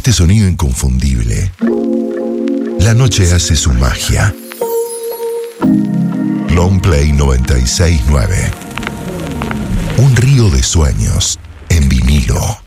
este sonido inconfundible, la noche hace su magia. Longplay 96.9. Un río de sueños en vinilo.